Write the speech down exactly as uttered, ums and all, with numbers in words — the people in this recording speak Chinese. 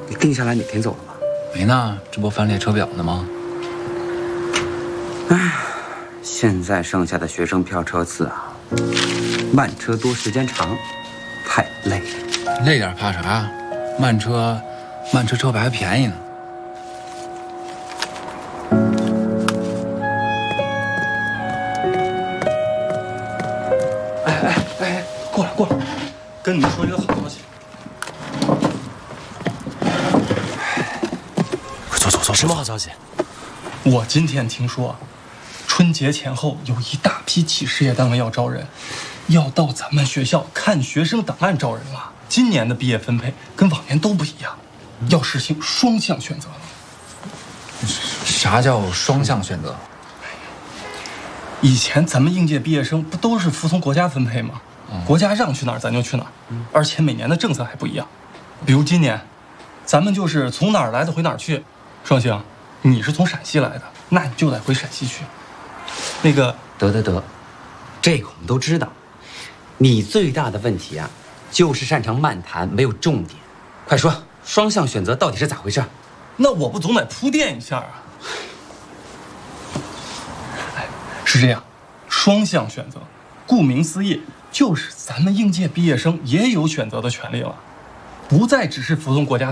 你定下来哪天走了吗？ 没呢，这不翻列车表呢吗？ 唉，现在剩下的学生票车次啊，慢车多时间长，太累了。 累点怕啥？慢车，慢车车牌还便宜呢。 哎哎哎，过来过来，跟你们说一个好消息。 快坐坐坐。什么好消息？ 我今天听说，春节前后有一大批企事业单位要招人，要到咱们学校看学生档案招人了。今年的毕业分配跟往年都不一样，要实行双向选择了。 啥叫双向选择？ 以前咱们应届毕业生不都是服从国家分配吗？国家让去哪儿咱就去哪儿，而且每年的政策还不一样。比如今年，咱们就是从哪儿来的回哪儿去。双星，你是从陕西来的，那你就得回陕西去。那个， 得得得，这个我们都知道。你最大的问题啊，就是擅长漫谈，没有重点。快说，双向选择到底是咋回事？ 那我不总得铺垫一下啊？哎，是这样，双向选择，顾名思义，就是咱们应届毕业生也有选择的权利了，不再只是服从国家。